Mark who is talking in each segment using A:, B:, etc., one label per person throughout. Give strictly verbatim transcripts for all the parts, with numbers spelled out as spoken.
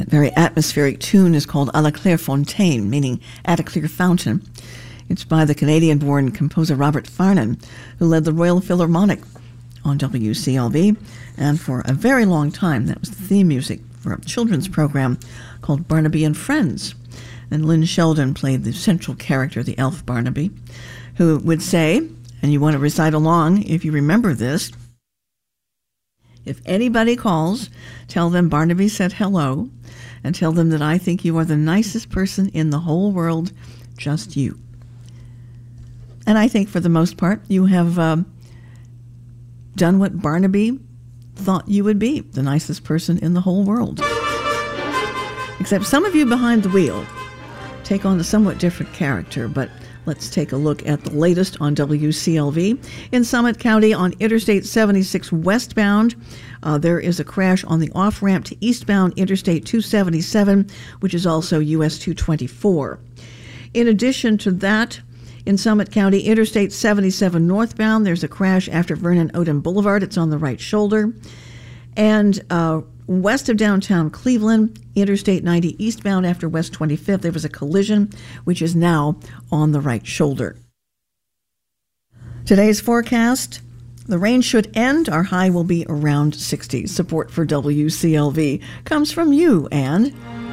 A: That very atmospheric tune is called À la Clairefontaine, meaning at a clear fountain. It's by the Canadian-born composer Robert Farnon, who led the Royal Philharmonic on W C L V, and for a very long time that was the theme music for a children's program called Barnaby and Friends. And Lynn Sheldon played the central character, the elf Barnaby, who would say, and you want to recite along if you remember this, "If anybody calls, tell them Barnaby said hello, and tell them that I think you are the nicest person in the whole world, just you." And I think for the most part you have uh, done what Barnaby thought you would be, the nicest person in the whole world. Except some of you behind the wheel take on a somewhat different character, but let's take a look at the latest on W C L V. In Summit County on Interstate seventy-six westbound, uh, there is a crash on the off-ramp to eastbound Interstate two seventy-seven, which is also U S two twenty-four. In addition to that, in Summit County, Interstate seventy-seven northbound, there's a crash after Vernon Odom Boulevard. It's on the right shoulder. And uh, west of downtown Cleveland, Interstate ninety eastbound after West twenty-fifth, there was a collision, which is now on the right shoulder. Today's forecast, the rain should end. Our high will be around sixty. Support for W C L V comes from you and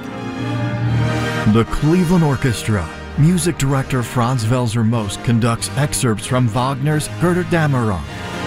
B: the Cleveland Orchestra. Music director Franz Welser Most conducts excerpts from Wagner's Götterdämmerung.